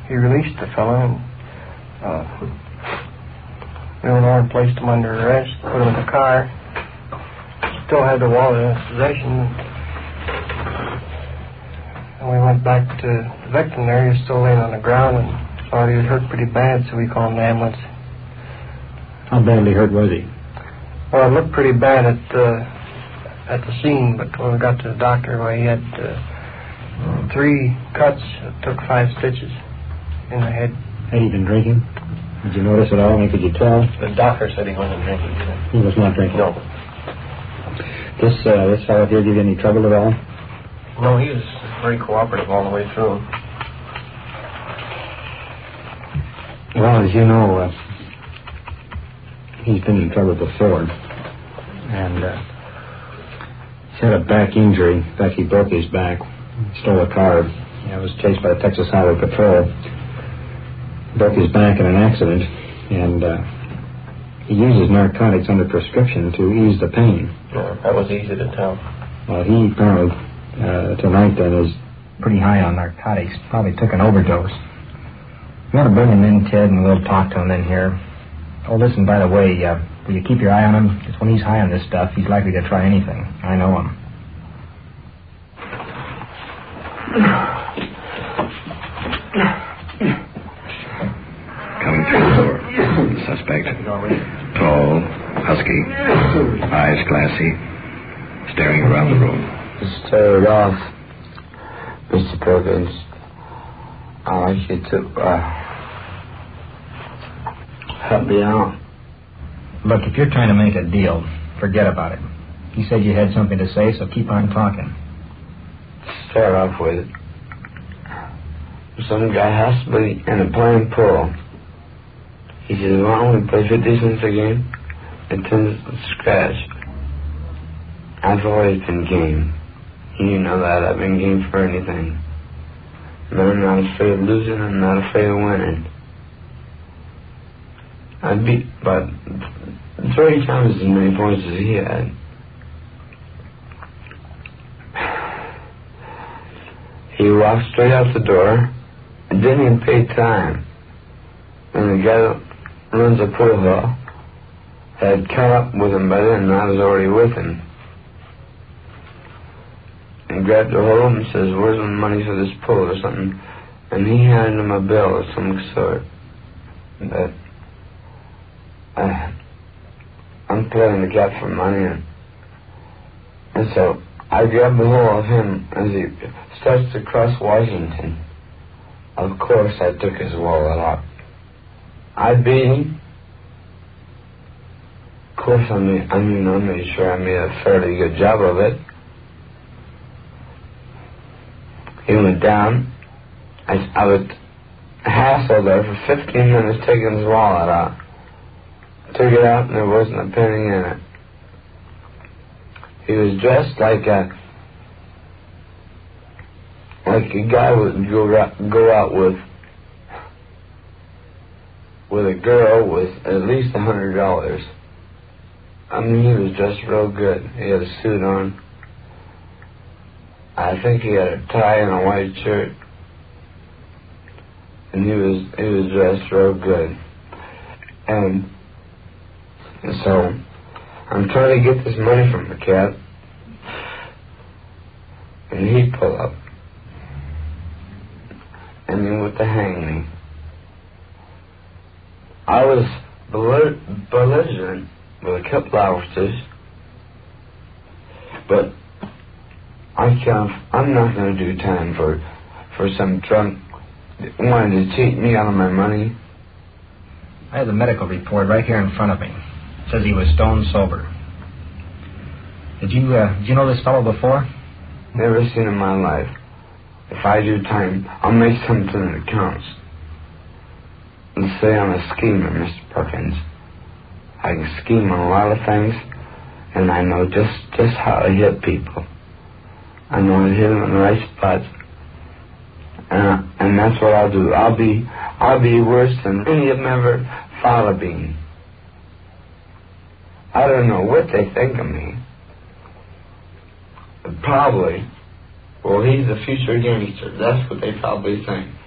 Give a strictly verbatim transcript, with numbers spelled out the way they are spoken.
he released the fellow and uh, Illinois placed him under arrest, put him in the car. Still had the wallet in his possession. And we went back to the victim there. He was still laying on the ground and thought he was hurt pretty bad, so we called an ambulance. How badly hurt was he? Well, it looked pretty bad at uh, at the scene, but when we got to the doctor, well, he had uh, three cuts. It took five stitches in the head. Had he been drinking? Did you notice at all? I mean, could you tell? The doctor said he wasn't drinking either. He was not drinking? No. This, uh, this fellow here give you any trouble at all? No, he was very cooperative all the way through. Well, as you know, uh, he's been in trouble before. And uh, he's had a back injury. In fact, he broke his back. Stole a car. He was chased by the Texas Highway Patrol. Broke his back in an accident. And uh, he uses narcotics under prescription to ease the pain. Yeah, that was easy to tell. Well, he apparently, uh, tonight then, is pretty high on narcotics. Probably took an overdose. You want to bring him in, Ted, and we'll talk to him then here. Oh, listen, by the way, uh, will you keep your eye on him? Because when he's high on this stuff, he's likely to try anything. I know him. Coming through the door. The suspect. Tall, husky, eyes glassy, staring around the room. Just stare it off, Mister Perkins. I'd like you to uh, help me out. Look, if you're trying to make a deal, forget about it. You said you had something to say, so keep on talking. Start off with it. Some guy has to be in a playing pool. He says, why don't we play fifty cents a game and ten cents scratch? I've always been game. You know that. I've been game for anything. But I'm not afraid of losing. I'm not afraid of winning. I beat about thirty times as many points as he had. He walked straight out the door and didn't even pay time. And the guy that runs the pool hall had caught up with him by then, and I was already with him. And grabbed a hold of him and says, where's the money for this pool or something? And he handed him a bill of some sort. But I, I'm playing the gap for money. And, and so I grabbed a hold of him as he starts to cross Washington. Of course, I took his wallet out. I beat him. Of course, I mean, I mean, I made sure I made a fairly good job of it. He went down. I, I would hassle there for fifteen minutes taking his wallet out. Took it out and there wasn't a penny in it. He was dressed like a like a guy would go out, go out with with a girl with at least a hundred dollars. I mean, he was dressed real good. He had a suit on. I think he had a tie and a white shirt, and he was he was dressed real good. And, and so I'm trying to get this money from the cat, and he pulled up, and he went to hang me. I was belli- belligerent with a couple officers, but I can't, I'm not going to do time for for some drunk that wanted to cheat me out of my money. I have the medical report right here in front of me. It says he was stone sober. Did you, uh, did you know this fellow before? Never seen in my life. If I do time, I'll make something that counts. And say I'm a schemer, Mister Perkins. I can scheme on a lot of things, and I know just, just how to hit people. I know how to hit them in the right spots, and I, and that's what I'll do. I'll be I'll be worse than any of them ever thought of being. I don't know what they think of me. Probably, well, he's a future gangster. That's what they probably think.